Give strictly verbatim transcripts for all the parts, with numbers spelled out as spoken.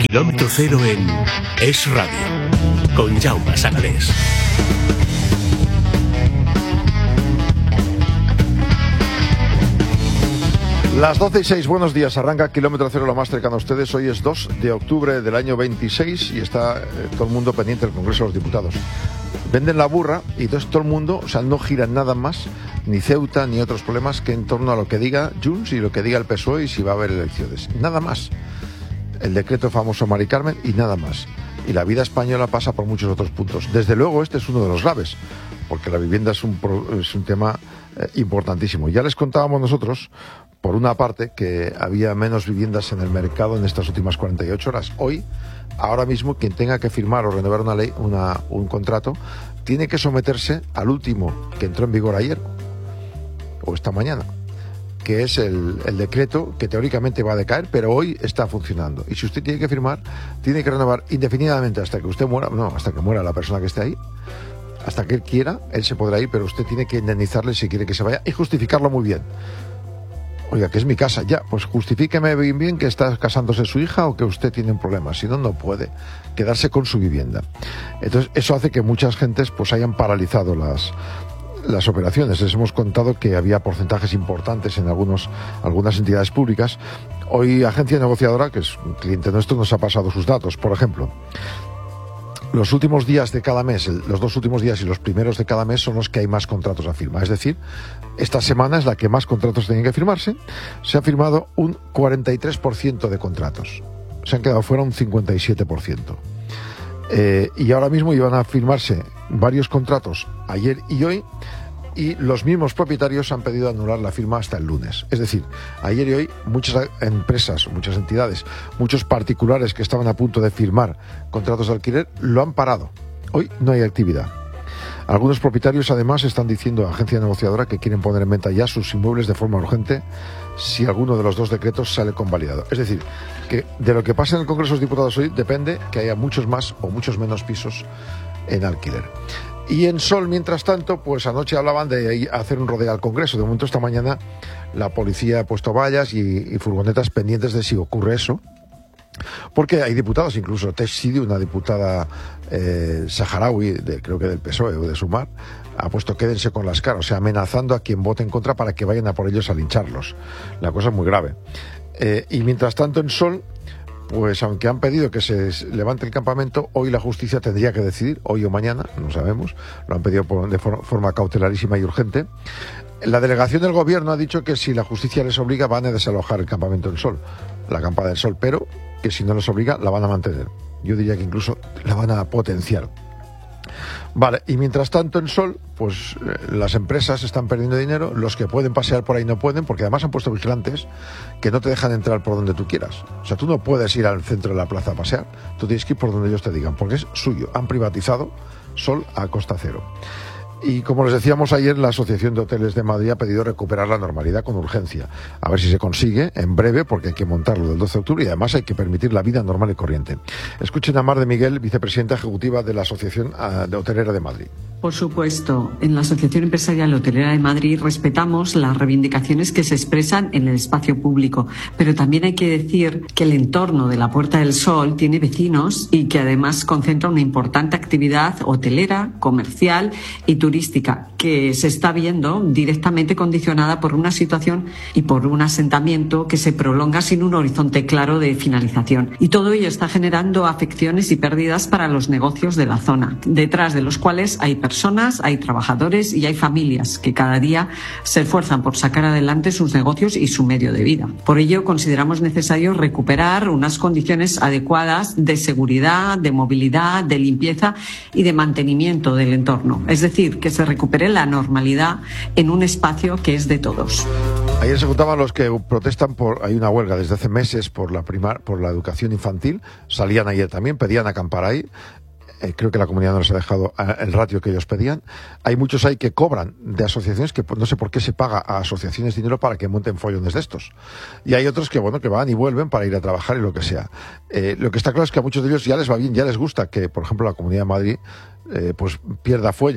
Kilómetro Cero en Es Radio, con Jaume Sagalés. Las doce y seis, buenos días. Arranca Kilómetro Cero, lo más cercano a ustedes. Hoy es dos de octubre del año veintiséis y está eh, todo el mundo pendiente del Congreso de los Diputados. Venden la burra y entonces todo el mundo, o sea, no gira nada más, ni Ceuta, ni otros problemas, que en torno a lo que diga Junts y lo que diga el P S O E y si va a haber elecciones. Nada más. El decreto famoso Mari Carmen y nada más. Y la vida española pasa por muchos otros puntos. Desde luego este es uno de los graves, porque la vivienda es un, es un tema eh, importantísimo. Ya les contábamos nosotros, por una parte, que había menos viviendas en el mercado en estas últimas cuarenta y ocho horas. Hoy, ahora mismo, quien tenga que firmar o renovar una ley, una, un contrato, tiene que someterse al último que entró en vigor ayer o esta mañana, que es el, el decreto que teóricamente va a decaer, pero hoy está funcionando. Y si usted tiene que firmar, tiene que renovar indefinidamente hasta que usted muera, no, hasta que muera la persona que esté ahí. Hasta que él quiera, él se podrá ir, pero usted tiene que indemnizarle si quiere que se vaya y justificarlo muy bien. Oiga, que es mi casa, ya, pues justifíqueme bien bien que está casándose su hija o que usted tiene un problema, si no, no puede quedarse con su vivienda. Entonces, eso hace que muchas gentes pues hayan paralizado las, las operaciones. Les hemos contado que había porcentajes importantes en algunos, algunas entidades públicas. Hoy, Agencia Negociadora, que es un cliente nuestro, nos ha pasado sus datos. Por ejemplo, los últimos días de cada mes, los dos últimos días y los primeros de cada mes son los que hay más contratos a firma. Es decir, esta semana es la que más contratos tienen que firmarse. Se ha firmado un cuarenta y tres por ciento de contratos. Se han quedado fuera un cincuenta y siete por ciento. Eh, y ahora mismo iban a firmarse varios contratos ayer y hoy, y los mismos propietarios han pedido anular la firma hasta el lunes. Es decir, ayer y hoy muchas empresas, muchas entidades, muchos particulares que estaban a punto de firmar contratos de alquiler lo han parado. Hoy no hay actividad. Algunos propietarios además están diciendo a Agencia Negociadora que quieren poner en venta ya sus inmuebles de forma urgente si alguno de los dos decretos sale convalidado. Es decir, que de lo que pasa en el Congreso de los Diputados hoy depende que haya muchos más o muchos menos pisos en alquiler. Y en Sol, mientras tanto, pues anoche hablaban de hacer un rodeo al Congreso. De momento, esta mañana, la policía ha puesto vallas y, y furgonetas pendientes de si ocurre eso. Porque hay diputados, incluso Tesh Sidi, una diputada eh, saharaui, de, creo que del P S O E o de Sumar, ha puesto quédense con las caras, o sea, amenazando a quien vote en contra para que vayan a por ellos a lincharlos. La cosa es muy grave. Eh, y mientras tanto, en Sol, pues aunque han pedido que se levante el campamento, hoy la justicia tendría que decidir, hoy o mañana, no sabemos, lo han pedido por, de for, forma cautelarísima y urgente. La delegación del gobierno ha dicho que si la justicia les obliga van a desalojar el campamento del Sol, la acampada del Sol, pero que si no les obliga la van a mantener. Yo diría que incluso la van a potenciar. Vale, y mientras tanto en Sol, pues eh, las empresas están perdiendo dinero, los que pueden pasear por ahí no pueden, porque además han puesto vigilantes que no te dejan entrar por donde tú quieras. O sea, tú no puedes ir al centro de la plaza a pasear, tú tienes que ir por donde ellos te digan, porque es suyo. Han privatizado Sol a costa cero. Y como les decíamos ayer, la Asociación de Hoteles de Madrid ha pedido recuperar la normalidad con urgencia. A ver si se consigue en breve, porque hay que montarlo del doce de octubre y además hay que permitir la vida normal y corriente. Escuchen a Mar de Miguel, vicepresidenta ejecutiva de la Asociación de Hotelera de Madrid. Por supuesto, en la Asociación Empresarial Hotelera de Madrid respetamos las reivindicaciones que se expresan en el espacio público, pero también hay que decir que el entorno de la Puerta del Sol tiene vecinos y que además concentra una importante actividad hotelera, comercial y turística que se está viendo directamente condicionada por una situación y por un asentamiento que se prolonga sin un horizonte claro de finalización. Y todo ello está generando afecciones y pérdidas para los negocios de la zona, detrás de los cuales hay personas, hay trabajadores y hay familias que cada día se esfuerzan por sacar adelante sus negocios y su medio de vida. Por ello, consideramos necesario recuperar unas condiciones adecuadas de seguridad, de movilidad, de limpieza y de mantenimiento del entorno. Es decir, que se recupere la normalidad en un espacio que es de todos. Ayer se juntaban los que protestan por, hay una huelga desde hace meses por la primar, por la educación infantil, salían ayer también, pedían acampar ahí. Eh, creo que la comunidad no les ha dejado el ratio que ellos pedían. Hay muchos ahí que cobran de asociaciones, que no sé por qué se paga a asociaciones dinero para que monten follones de estos. Y hay otros que, bueno, que van y vuelven para ir a trabajar y lo que sea. Eh, lo que está claro es que a muchos de ellos ya les va bien, ya les gusta que, por ejemplo, la Comunidad de Madrid eh, pues pierda fuelle.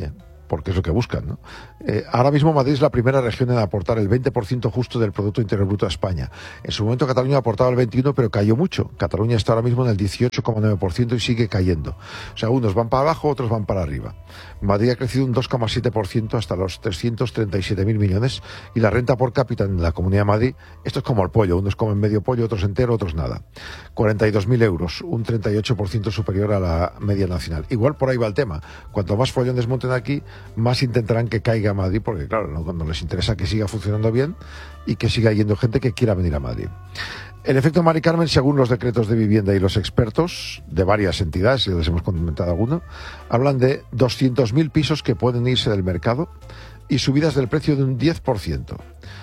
porque es lo que buscan, ¿no? Eh, ahora mismo Madrid es la primera región en aportar el veinte por ciento justo del Producto Interior Bruto a España. En su momento Cataluña aportaba el veintiuno por ciento, pero cayó mucho. Cataluña está ahora mismo en el dieciocho coma nueve por ciento y sigue cayendo. O sea, unos van para abajo, otros van para arriba. Madrid ha crecido un dos coma siete por ciento hasta los trescientos treinta y siete mil millones y la renta por cápita en la Comunidad de Madrid, esto es como el pollo, unos comen medio pollo, otros entero, otros nada. cuarenta y dos mil euros, un treinta y ocho por ciento superior a la media nacional. Igual por ahí va el tema. Cuanto más follón desmonten aquí, más intentarán que caiga Madrid, porque claro, no, no les interesa que siga funcionando bien y que siga yendo gente que quiera venir a Madrid. El efecto Mari Carmen, según los decretos de vivienda y los expertos de varias entidades, les hemos comentado alguno, hablan de doscientos mil pisos que pueden irse del mercado y subidas del precio de un diez por ciento.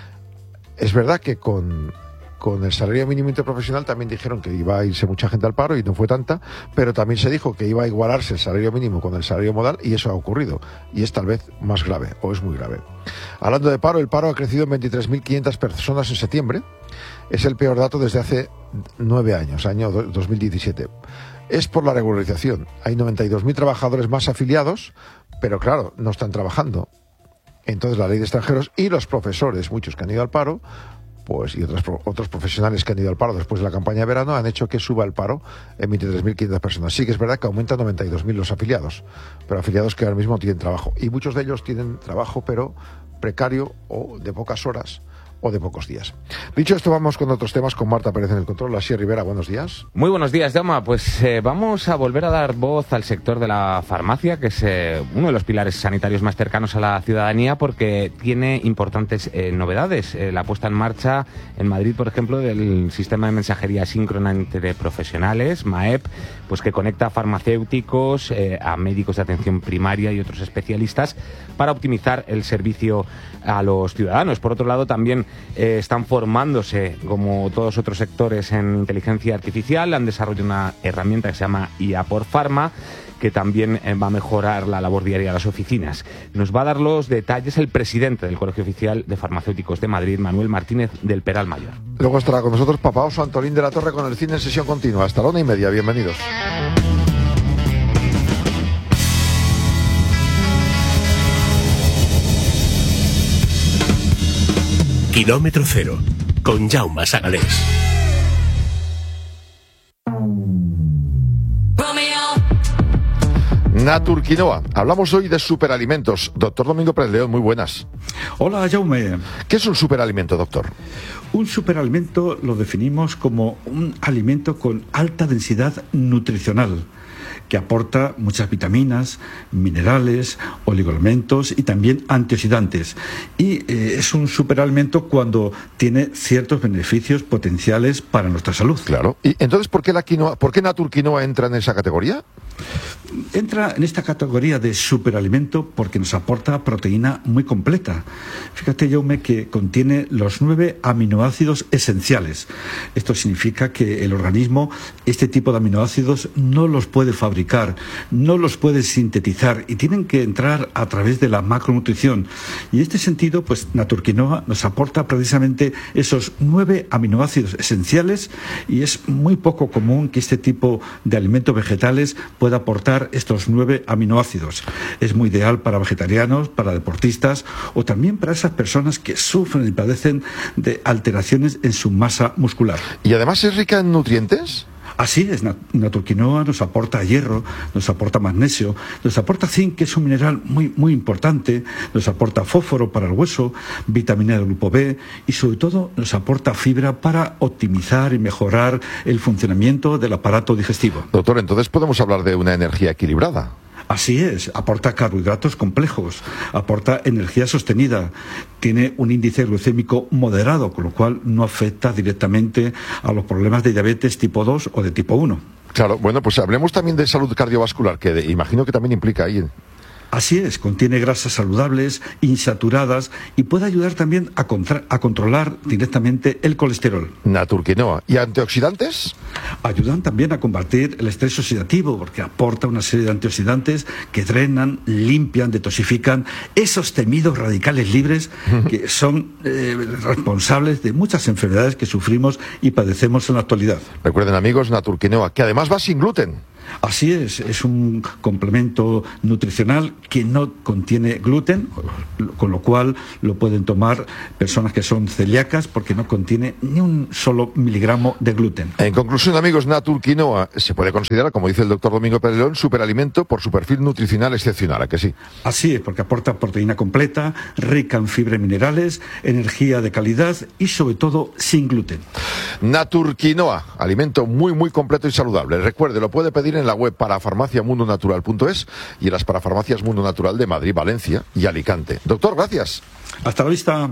Es verdad que con, con el salario mínimo interprofesional también dijeron que iba a irse mucha gente al paro y no fue tanta, pero también se dijo que iba a igualarse el salario mínimo con el salario modal y eso ha ocurrido. Y es tal vez más grave, o es muy grave. Hablando de paro, el paro ha crecido en veintitrés mil quinientas personas en septiembre. Es el peor dato desde hace nueve años, año dos mil diecisiete. Es por la regularización. Hay noventa y dos mil trabajadores más afiliados, pero claro, no están trabajando. Entonces la ley de extranjeros y los profesores, muchos que han ido al paro, pues y otros, otros profesionales que han ido al paro después de la campaña de verano, han hecho que suba el paro en veintitrés mil quinientas personas. Sí que es verdad que aumenta noventa y dos mil los afiliados, pero afiliados que ahora mismo tienen trabajo. Y muchos de ellos tienen trabajo, pero precario o de pocas horas o de pocos días. Dicho esto, vamos con otros temas con Marta Pérez en el control. Asier Rivera, buenos días. Muy buenos días, Jaume. Pues eh, vamos a volver a dar voz al sector de la farmacia, que es eh, uno de los pilares sanitarios más cercanos a la ciudadanía, porque tiene importantes eh, novedades. Eh, la puesta en marcha en Madrid, por ejemplo, del sistema de mensajería síncrona entre profesionales, MAEP, pues que conecta farmacéuticos eh, a médicos de atención primaria y otros especialistas para optimizar el servicio a los ciudadanos. Por otro lado, también eh, están formándose, como todos otros sectores, en inteligencia artificial. Han desarrollado una herramienta que se llama I A por Pharma, que también eh, va a mejorar la labor diaria de las oficinas. Nos va a dar los detalles el presidente del Colegio Oficial de Farmacéuticos de Madrid, Manuel Martínez del Peral Mayor. Luego estará con nosotros Papa Oso Antolín de la Torre con el cine en sesión continua. Hasta la una y media. Bienvenidos. Kilómetro cero, con Jaume Sagalés. Naturquinoa. Hablamos hoy de superalimentos. Doctor Domingo Pérez León, muy buenas. Hola, Jaume. ¿Qué es un superalimento, doctor? Un superalimento lo definimos como un alimento con alta densidad nutricional, que aporta muchas vitaminas, minerales, oligoelementos y también antioxidantes. Y eh, es un superalimento cuando tiene ciertos beneficios potenciales para nuestra salud. Claro. ¿Y entonces por qué la quinoa, por qué Naturquinoa entra en esa categoría? Entra en esta categoría de superalimento porque nos aporta proteína muy completa. Fíjate, Jaume, que contiene los nueve aminoácidos esenciales. Esto significa que el organismo este tipo de aminoácidos no los puede fabricar, no los puede sintetizar y tienen que entrar a través de la macronutrición. Y en este sentido, pues Naturquinoa nos aporta precisamente esos nueve aminoácidos esenciales y es muy poco común que este tipo de alimentos vegetales pueda aportar estos nueve aminoácidos. Es muy ideal para vegetarianos, para deportistas o también para esas personas que sufren y padecen de alteraciones en su masa muscular. ¿Y además es rica en nutrientes? Así es, Naturquinoa nos aporta hierro, nos aporta magnesio, nos aporta zinc, que es un mineral muy, muy importante, nos aporta fósforo para el hueso, vitamina del grupo B y sobre todo nos aporta fibra para optimizar y mejorar el funcionamiento del aparato digestivo. Doctor, entonces podemos hablar de una energía equilibrada. Así es, aporta carbohidratos complejos, aporta energía sostenida, tiene un índice glucémico moderado, con lo cual no afecta directamente a los problemas de diabetes tipo dos o de tipo uno. Claro, bueno, pues hablemos también de salud cardiovascular, que de, imagino que también implica ahí. Así es, contiene grasas saludables, insaturadas y puede ayudar también a, contra- a controlar directamente el colesterol. Naturquinoa. ¿Y antioxidantes? Ayudan también a combatir el estrés oxidativo porque aporta una serie de antioxidantes que drenan, limpian, detoxifican esos temidos radicales libres que son eh, responsables de muchas enfermedades que sufrimos y padecemos en la actualidad. Recuerden, amigos, Naturquinoa, que además va sin gluten. Así es, es un complemento nutricional que no contiene gluten, con lo cual lo pueden tomar personas que son celíacas porque no contiene ni un solo miligramo de gluten. En conclusión, amigos, Natur Quinoa se puede considerar, como dice el doctor Domingo Perelón, superalimento por su perfil nutricional excepcional, ¿a que sí? Así es, porque aporta proteína completa, rica en fibra y minerales, energía de calidad y sobre todo sin gluten. Natur Quinoa, alimento muy muy completo y saludable. Recuerde, lo puede pedir en la web parafarmaciamundonatural punto es y en las parafarmacias Mundo Natural de Madrid, Valencia y Alicante. Doctor, gracias. Hasta la vista.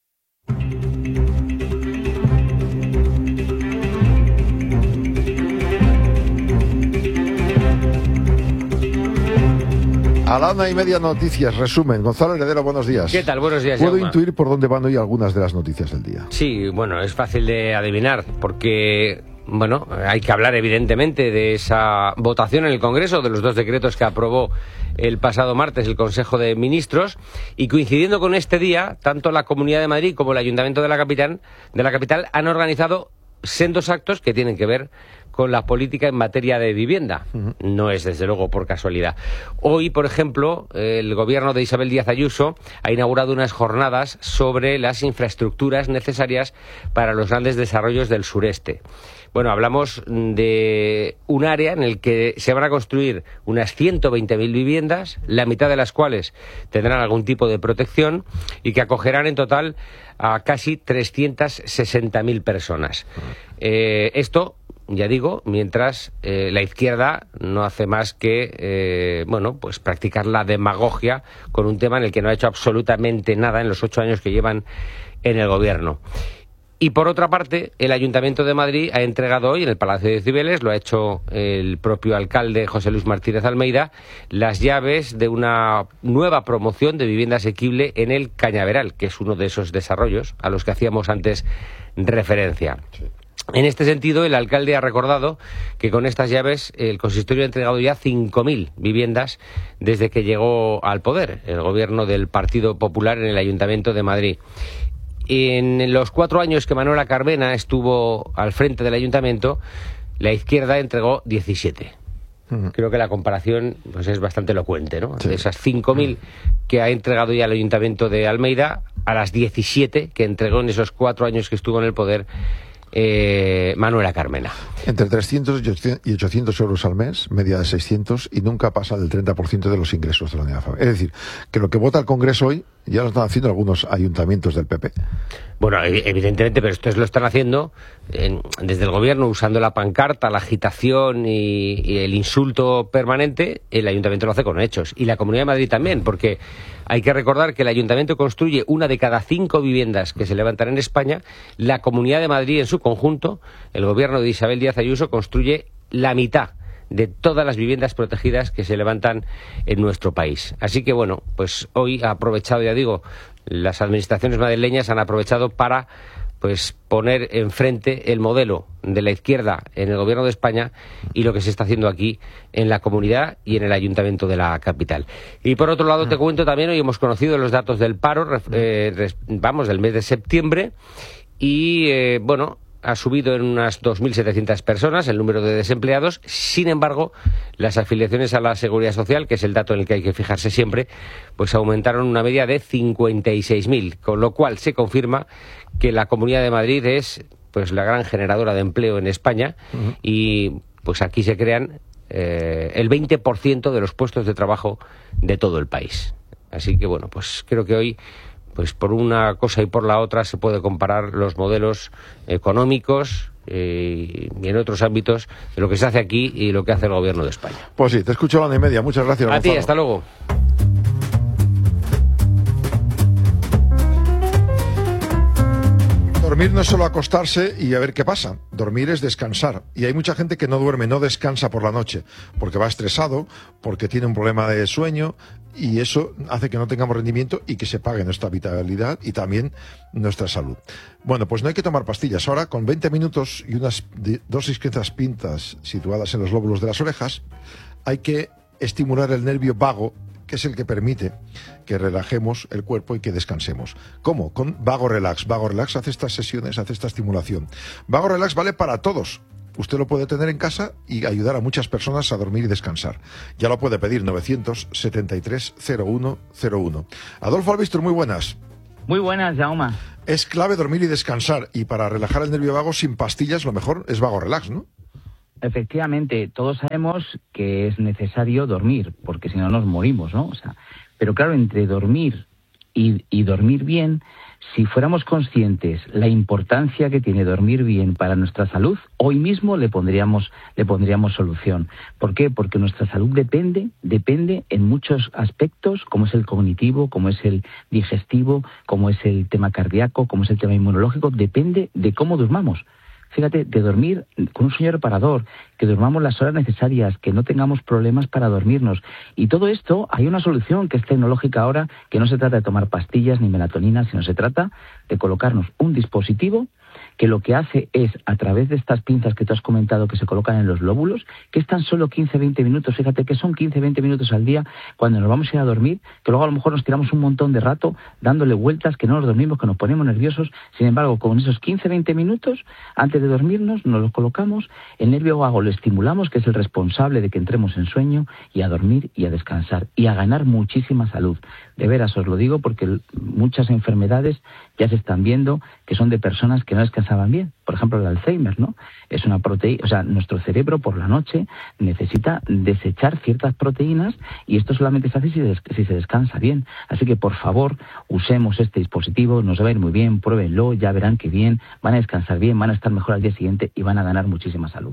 A la una y media noticias, resumen. Gonzalo Heredero, buenos días. ¿Qué tal? Buenos días, ¿Puedo Jaume? intuir por dónde van hoy algunas de las noticias del día? Sí, bueno, es fácil de adivinar, porque, bueno, hay que hablar evidentemente de esa votación en el Congreso, de los dos decretos que aprobó el pasado martes el Consejo de Ministros, y coincidiendo con este día, tanto la Comunidad de Madrid como el Ayuntamiento de la capital, de la capital han organizado sendos actos que tienen que ver con la política en materia de vivienda. Uh-huh. No es, desde luego, por casualidad. Hoy, por ejemplo, el gobierno de Isabel Díaz Ayuso ha inaugurado unas jornadas sobre las infraestructuras necesarias para los grandes desarrollos del sureste. Bueno, hablamos de un área en el que se van a construir unas ciento veinte mil viviendas, la mitad de las cuales tendrán algún tipo de protección y que acogerán en total a casi trescientas sesenta mil personas. Eh, esto, ya digo, mientras eh, la izquierda no hace más que eh, bueno, pues practicar la demagogia con un tema en el que no ha hecho absolutamente nada en los ocho años que llevan en el gobierno. Y por otra parte, el Ayuntamiento de Madrid ha entregado hoy en el Palacio de Cibeles, lo ha hecho el propio alcalde José Luis Martínez Almeida, las llaves de una nueva promoción de vivienda asequible en el Cañaveral, que es uno de esos desarrollos a los que hacíamos antes referencia. Sí. En este sentido, el alcalde ha recordado que con estas llaves el consistorio ha entregado ya cinco mil viviendas desde que llegó al poder el gobierno del Partido Popular en el Ayuntamiento de Madrid. En los cuatro años que Manuela Carmena estuvo al frente del ayuntamiento, la izquierda entregó diecisiete. Uh-huh. Creo que la comparación pues, es bastante elocuente, ¿no? Sí. De esas cinco mil que ha entregado ya el ayuntamiento de Almeida, a las diecisiete que entregó en esos cuatro años que estuvo en el poder eh, Manuela Carmena. Entre trescientos y ochocientos euros al mes, media de seiscientos, y nunca pasa del treinta por ciento de los ingresos de la unidad familiar. Es decir, que lo que vota el Congreso hoy ya lo están haciendo algunos ayuntamientos del P P. Bueno, evidentemente, pero ustedes lo están haciendo en, desde el gobierno, usando la pancarta, la agitación y, y el insulto permanente. El ayuntamiento lo hace con hechos. Y la Comunidad de Madrid también, porque hay que recordar que el ayuntamiento construye una de cada cinco viviendas que se levantan en España. La Comunidad de Madrid en su conjunto, el gobierno de Isabel Díaz Ayuso, construye la mitad de todas las viviendas protegidas que se levantan en nuestro país. Así que, bueno, pues hoy ha aprovechado, ya digo, las administraciones madrileñas han aprovechado para pues poner enfrente el modelo de la izquierda en el gobierno de España y lo que se está haciendo aquí en la comunidad y en el ayuntamiento de la capital. Y por otro lado, te cuento también, hoy hemos conocido los datos del paro, eh, vamos, del mes de septiembre, y eh, bueno, ha subido en unas dos mil setecientas personas el número de desempleados. Sin embargo, las afiliaciones a la Seguridad Social, que es el dato en el que hay que fijarse siempre, pues aumentaron una media de cincuenta y seis mil, con lo cual se confirma que la Comunidad de Madrid es pues la gran generadora de empleo en España. Uh-huh. Y pues aquí se crean eh, el veinte por ciento de los puestos de trabajo de todo el país. Así que bueno, pues creo que hoy, pues por una cosa y por la otra se puede comparar los modelos económicos eh, y en otros ámbitos de lo que se hace aquí y lo que hace el gobierno de España. Pues sí, te escucho a la una y media. Muchas gracias, a Gonzalo. ti, hasta luego. Dormir no es solo acostarse y a ver qué pasa. Dormir es descansar. Y hay mucha gente que no duerme, no descansa por la noche, porque va estresado, porque tiene un problema de sueño, y eso hace que no tengamos rendimiento y que se pague nuestra vitalidad y también nuestra salud. Bueno, pues no hay que tomar pastillas. Ahora, con veinte minutos y unas dosis quintas pintas situadas en los lóbulos de las orejas, hay que estimular el nervio vago, que es el que permite que relajemos el cuerpo y que descansemos. ¿Cómo? Con Vago Relax. Vago Relax hace estas sesiones, hace esta estimulación. Vago Relax vale para todos. usted lo puede tener en casa y ayudar a muchas personas a dormir y descansar. Ya lo puede pedir, novecientos setenta y tres cero uno cero uno. Adolfo Albistur, muy buenas. Muy buenas, Jaume. Es clave dormir y descansar, y para relajar el nervio vago sin pastillas, lo mejor es Vago Relax, ¿no? Efectivamente, todos sabemos que es necesario dormir, porque si no nos morimos, ¿no? O sea, pero claro, entre dormir y, y dormir bien, si fuéramos conscientes la importancia que tiene dormir bien para nuestra salud, hoy mismo le pondríamos le pondríamos solución. ¿Por qué? Porque nuestra salud depende depende en muchos aspectos, como es el cognitivo, como es el digestivo, como es el tema cardíaco, como es el tema inmunológico, depende de cómo durmamos. Fíjate, de dormir con un sueño reparador, que durmamos las horas necesarias, que no tengamos problemas para dormirnos. Y todo esto, hay una solución que es tecnológica ahora, que no se trata de tomar pastillas ni melatonina, sino se trata de colocarnos un dispositivo que lo que hace es, a través de estas pinzas que tú has comentado que se colocan en los lóbulos, que es tan solo quince a veinte minutos, fíjate que son quince a veinte minutos al día cuando nos vamos a ir a dormir, que luego a lo mejor nos tiramos un montón de rato dándole vueltas, que no nos dormimos, que nos ponemos nerviosos. Sin embargo, con esos quince a veinte minutos, antes de dormirnos, nos los colocamos, el nervio vago lo estimulamos, que es el responsable de que entremos en sueño, y a dormir y a descansar, y a ganar muchísima salud. De veras, os lo digo porque muchas enfermedades ya se están viendo que son de personas que no descansaban bien. Por ejemplo, el Alzheimer, ¿no? Es una proteína, o sea, nuestro cerebro por la noche necesita desechar ciertas proteínas, y esto solamente se hace si, des- si se descansa bien. Así que, por favor, usemos este dispositivo, nos va a ir muy bien, pruébenlo, ya verán que bien, van a descansar bien, van a estar mejor al día siguiente y van a ganar muchísima salud.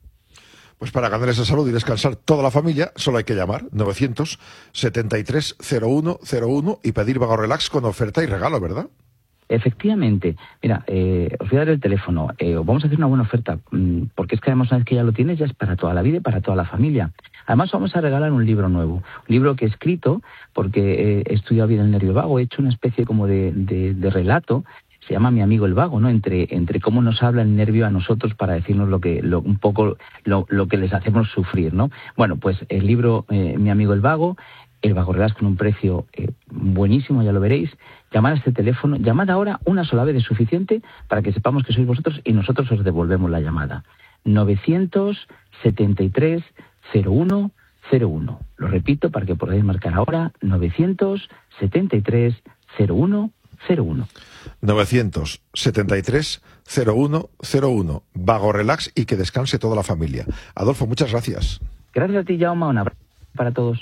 Pues para ganar esa salud y descansar toda la familia, solo hay que llamar novecientos setenta y tres cero uno cero uno y pedir Vago Relax con oferta y regalo, ¿verdad? Efectivamente. Mira, eh, os voy a dar el teléfono. Eh, vamos a hacer una buena oferta, mmm, porque es que además una vez que ya lo tienes, ya es para toda la vida y para toda la familia. Además vamos a regalar un libro nuevo, un libro que he escrito, porque he estudiado bien el nervio vago, he hecho una especie como de, de, de relato. Se llama Mi amigo el vago, ¿no? Entre entre cómo nos habla el nervio a nosotros para decirnos lo que lo, un poco lo, lo que les hacemos sufrir, ¿no? Bueno, pues el libro eh, Mi amigo el vago, el Vago Relax con un precio eh, buenísimo, ya lo veréis. Llamad a este teléfono, llamad ahora, una sola vez es suficiente para que sepamos que sois vosotros y nosotros os devolvemos la llamada. novecientos setenta y tres cero uno cero uno. Lo repito para que podáis marcar ahora, novecientos setenta y tres cero uno cero uno. novecientos setenta y tres cero uno cero uno. Vago Relax y que descanse toda la familia. Adolfo, muchas gracias. Gracias a ti, Jaume. Un abrazo para todos.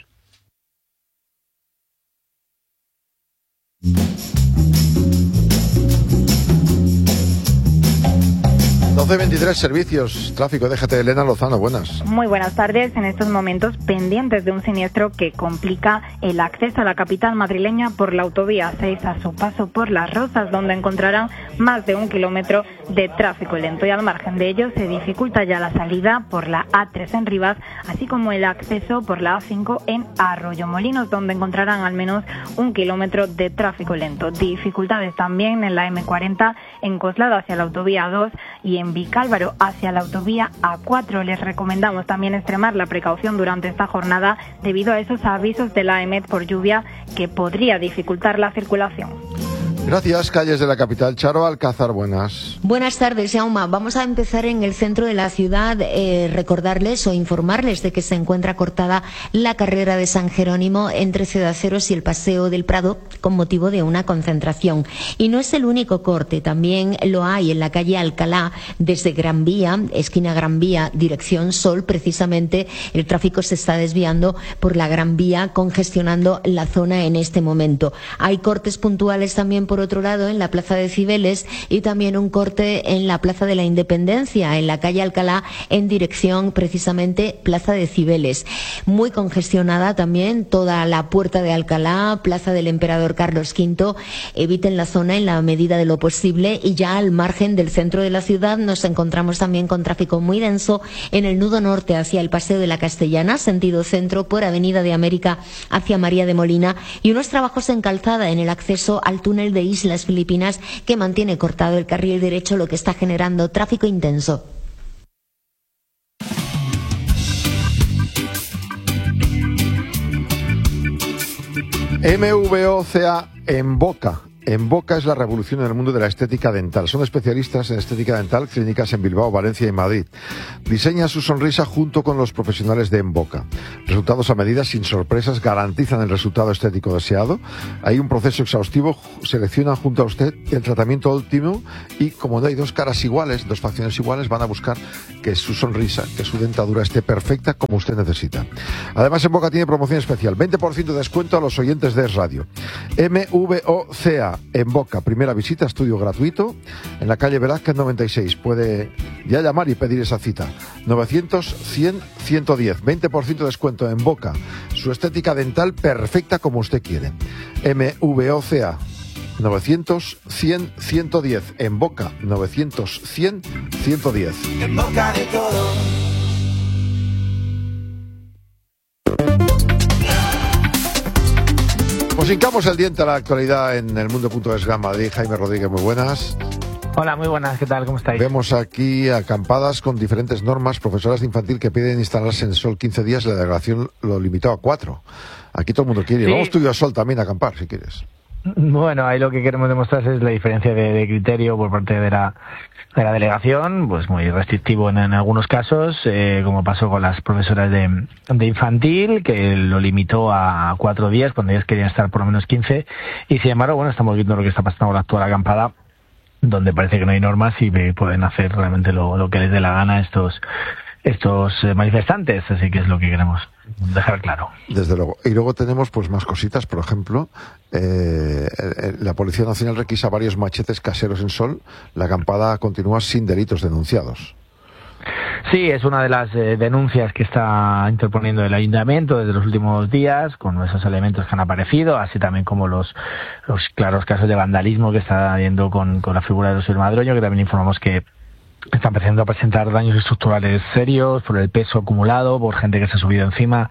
doce veintitrés, servicios, tráfico, déjate, Elena Lozano, buenas. Muy buenas tardes, en estos momentos pendientes de un siniestro que complica el acceso a la capital madrileña por la autovía seis a su paso por Las Rozas, donde encontrarán más de un kilómetro de tráfico lento, y al margen de ello se dificulta ya la salida por la A tres en Rivas, así como el acceso por la A cinco en Arroyomolinos, donde encontrarán al menos un kilómetro de tráfico lento. Dificultades también en la eme cuarenta en Coslada hacia la autovía dos y en Vicálvaro hacia la autovía A cuatro. Les recomendamos también extremar la precaución durante esta jornada debido a esos avisos de la EMET por lluvia que podría dificultar la circulación. Gracias, calles de la capital. Charo Alcázar, buenas. Buenas tardes, Jaume. Vamos a empezar en el centro de la ciudad. Eh, recordarles o informarles de que se encuentra cortada la carrera de San Jerónimo entre Cedaceros y el Paseo del Prado con motivo de una concentración. Y no es el único corte, también lo hay en la calle Alcalá desde Gran Vía, esquina Gran Vía, dirección Sol. Precisamente el tráfico se está desviando por la Gran Vía, congestionando la zona en este momento. Hay cortes puntuales también por Por otro lado, en la Plaza de Cibeles, y también un corte en la Plaza de la Independencia, en la calle Alcalá, en dirección precisamente Plaza de Cibeles. Muy congestionada también toda la Puerta de Alcalá, Plaza del Emperador Carlos quinto. Eviten la zona en la medida de lo posible, y ya al margen del centro de la ciudad nos encontramos también con tráfico muy denso en el nudo norte hacia el Paseo de la Castellana, sentido centro por Avenida de América hacia María de Molina, y unos trabajos en calzada en el acceso al túnel de Islas Filipinas que mantiene cortado el carril derecho, lo que está generando tráfico intenso. M V O C A en Boca En Boca es la revolución en el mundo de la estética dental. Son especialistas en estética dental, clínicas en Bilbao, Valencia y Madrid. Diseñan su sonrisa junto con los profesionales de En Boca. Resultados a medida, sin sorpresas, garantizan el resultado estético deseado. Hay un proceso exhaustivo, seleccionan junto a usted el tratamiento óptimo y, como no hay dos caras iguales, dos facciones iguales, van a buscar que su sonrisa, que su dentadura esté perfecta como usted necesita. Además, En Boca tiene promoción especial, veinte por ciento de descuento a los oyentes de Es Radio. M V O C A, En Boca, primera visita, estudio gratuito, en la calle Velázquez noventa y seis. Puede ya llamar y pedir esa cita. novecientos, cien, ciento diez. veinte por ciento de descuento En Boca. Su estética dental perfecta como usted quiere. M V O C A, novecientos, cien, ciento diez. En Boca, novecientos, cien, ciento diez. En boca de todo. Pues hincamos el diente a la actualidad en el mundo.es Gran Madrid. Jaime Rodríguez, muy buenas. Hola, muy buenas, ¿qué tal? ¿Cómo estáis? Vemos aquí acampadas con diferentes normas, profesoras de infantil que piden instalarse en Sol quince días, la delegación lo limitó a cuatro. Aquí todo el mundo quiere ir. Sí. Vamos tú y yo a Sol también a acampar, si quieres. Bueno, ahí lo que queremos demostrar es la diferencia de, de criterio por parte de la, de la delegación, pues muy restrictivo en, en algunos casos, eh, como pasó con las profesoras de, de infantil, que lo limitó a cuatro días cuando ellas querían estar por lo menos quince, y sin embargo, bueno, estamos viendo lo que está pasando con la actual acampada, donde parece que no hay normas y pueden hacer realmente lo, lo que les dé la gana estos estos manifestantes, así que es lo que queremos dejar claro. Desde luego. Y luego tenemos pues más cositas, por ejemplo, eh, la Policía Nacional requisa varios machetes caseros en Sol, la acampada continúa sin delitos denunciados. Sí, es una de las eh, denuncias que está interponiendo el Ayuntamiento desde los últimos días, con esos elementos que han aparecido, así también como los, los claros casos de vandalismo que está habiendo con, con la figura de José Madroño, que también informamos que está empezando a presentar daños estructurales serios por el peso acumulado, por gente que se ha subido encima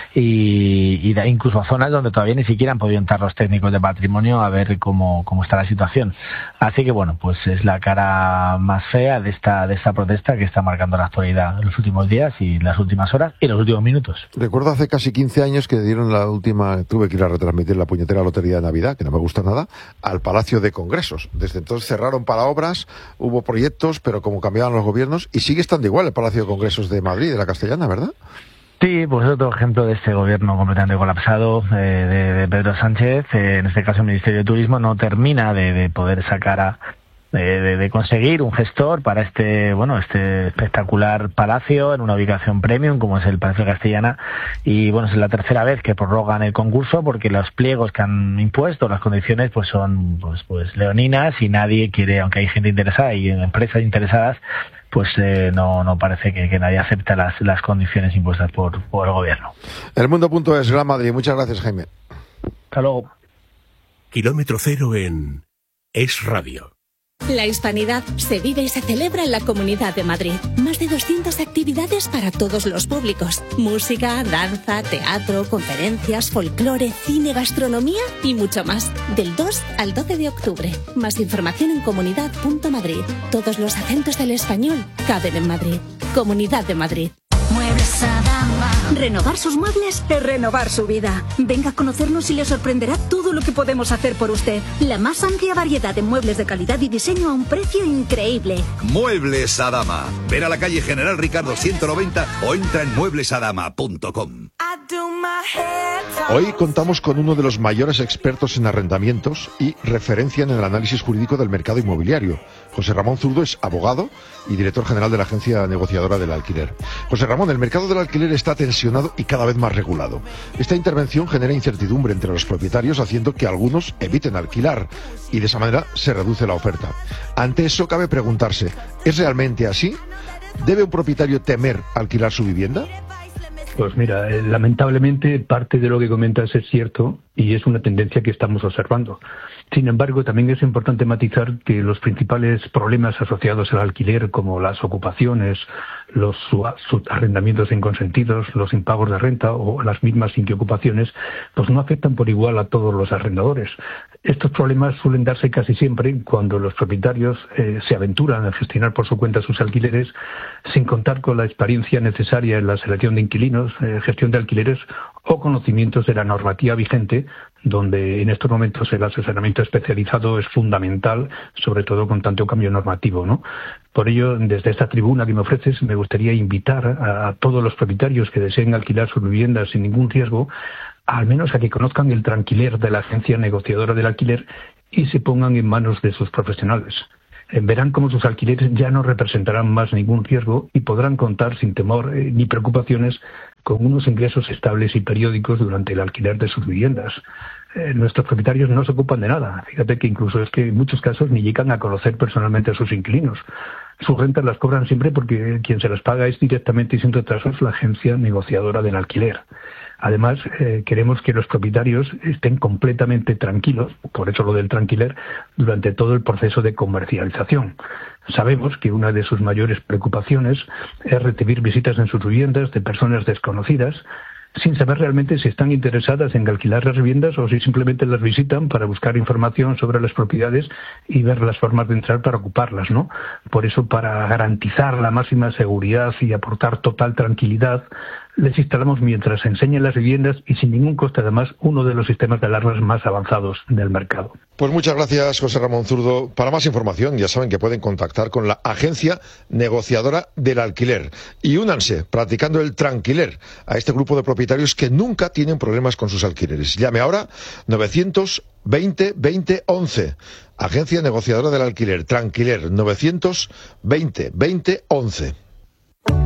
y, y da incluso a zonas donde todavía ni siquiera han podido entrar los técnicos de patrimonio a ver cómo, cómo está la situación. Así que bueno, pues es la cara más fea de esta, de esta protesta que está marcando la actualidad en los últimos días y las últimas horas y los últimos minutos. Recuerdo hace casi quince años que dieron la última, tuve que ir a retransmitir la puñetera lotería de Navidad, que no me gusta nada, al Palacio de Congresos. Desde entonces cerraron para obras, hubo proyectos, pero como cambiaban los gobiernos, y sigue estando igual el Palacio de Congresos de Madrid, de la Castellana, ¿verdad? Sí, pues otro ejemplo de este gobierno completamente colapsado eh, de, de Pedro Sánchez. Eh, en este caso el Ministerio de Turismo no termina de, de poder sacar a De, de, de conseguir un gestor para este bueno este espectacular palacio en una ubicación premium como es el Palacio de Castellana, y bueno, es la tercera vez que prorrogan el concurso porque los pliegos que han impuesto, las condiciones pues son pues pues leoninas y nadie quiere, aunque hay gente interesada y empresas interesadas, pues eh, no no parece que, que nadie acepta las las condiciones impuestas por, por el gobierno. El mundo.es Gran Madrid. Muchas gracias, Jaime. Hasta luego. Kilómetro cero en Es Radio. La hispanidad se vive y se celebra en la Comunidad de Madrid. Más de doscientas actividades para todos los públicos. Música, danza, teatro, conferencias, folclore, cine, gastronomía y mucho más. Del dos al doce de octubre. Más información en comunidad punto madrid. Todos los acentos del español caben en Madrid. Comunidad de Madrid. Muebles Adama. Renovar sus muebles es renovar su vida. Venga a conocernos y le sorprenderá todo lo que podemos hacer por usted. La más amplia variedad de muebles de calidad y diseño a un precio increíble. Muebles Adama. Ven a la calle General Ricardo ciento noventa o entra en muebles adama punto com. Hoy contamos con uno de los mayores expertos en arrendamientos y referencia en el análisis jurídico del mercado inmobiliario. José Ramón Zurdo es abogado y director general de la agencia negociadora del alquiler. José Ramón, el mercado del alquiler está tensionado y cada vez más regulado. Esta intervención genera incertidumbre entre los propietarios, haciendo que algunos eviten alquilar y de esa manera se reduce la oferta. Ante eso cabe preguntarse, ¿es realmente así? ¿Debe un propietario temer alquilar su vivienda? Pues mira, eh, lamentablemente parte de lo que comentas es cierto y es una tendencia que estamos observando. Sin embargo, también es importante matizar que los principales problemas asociados al alquiler, como las ocupaciones, los arrendamientos inconsentidos, los impagos de renta o las mismas inquiocupaciones, pues no afectan por igual a todos los arrendadores. Estos problemas suelen darse casi siempre cuando los propietarios eh, se aventuran a gestionar por su cuenta sus alquileres sin contar con la experiencia necesaria en la selección de inquilinos, eh, gestión de alquileres o conocimientos de la normativa vigente, donde en estos momentos el asesoramiento especializado es fundamental, sobre todo con tanto cambio normativo, ¿no? Por ello, desde esta tribuna que me ofreces, me gustaría invitar a, a todos los propietarios que deseen alquilar sus viviendas sin ningún riesgo, al menos a que conozcan el tranquiler de la agencia negociadora del alquiler y se pongan en manos de sus profesionales. Verán cómo sus alquileres ya no representarán más ningún riesgo y podrán contar sin temor eh, ni preocupaciones con unos ingresos estables y periódicos durante el alquiler de sus viviendas. Eh, nuestros propietarios no se ocupan de nada. Fíjate que incluso es que en muchos casos ni llegan a conocer personalmente a sus inquilinos. Sus rentas las cobran siempre porque quien se las paga es directamente y sin retrasos la agencia negociadora del alquiler. Además, eh, queremos que los propietarios estén completamente tranquilos, por eso lo del tranquiler, durante todo el proceso de comercialización. Sabemos que una de sus mayores preocupaciones es recibir visitas en sus viviendas de personas desconocidas, sin saber realmente si están interesadas en alquilar las viviendas o si simplemente las visitan para buscar información sobre las propiedades y ver las formas de entrar para ocuparlas, ¿no? Por eso, para garantizar la máxima seguridad y aportar total tranquilidad, les instalamos mientras enseñan las viviendas y sin ningún coste además uno de los sistemas de alarmas más avanzados del mercado. Pues muchas gracias, José Ramón Zurdo. Para más información ya saben que pueden contactar con la agencia negociadora del alquiler y únanse practicando el tranquiler a este grupo de propietarios que nunca tienen problemas con sus alquileres. Llame ahora novecientos veinte veinte once. Agencia negociadora del alquiler, tranquiler, novecientos veinte veinte once.